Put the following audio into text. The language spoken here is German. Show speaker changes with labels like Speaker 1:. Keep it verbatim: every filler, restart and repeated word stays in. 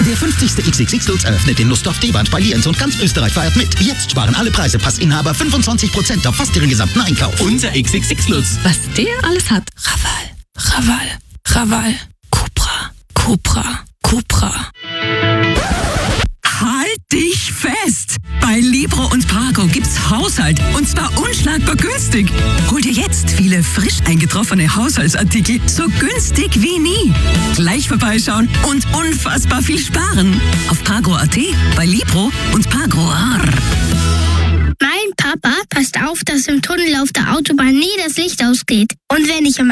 Speaker 1: Der fünfzigste X X X Lutz eröffnet in Lustdorf D-Band bei Lienz und ganz Österreich feiert mit. Jetzt sparen alle Preise-Passinhaber fünfundzwanzig Prozent auf fast ihren gesamten Einkauf.
Speaker 2: Unser X X X Lutz.
Speaker 3: Was der alles hat. Raval, Raval, Raval. Cupra, Cupra, Cupra.
Speaker 4: Halt dich fest! Bei Libro und Pago gibt's Haushalt und zwar unschlagbar günstig. Hol dir jetzt viele frisch eingetroffene Haushaltsartikel so günstig wie nie. Gleich vorbeischauen und unfassbar viel sparen. Auf Pago Punkt at, bei Libro und Pago.
Speaker 5: Mein Papa passt auf, dass im Tunnel auf der Autobahn nie das Licht ausgeht. Und wenn ich am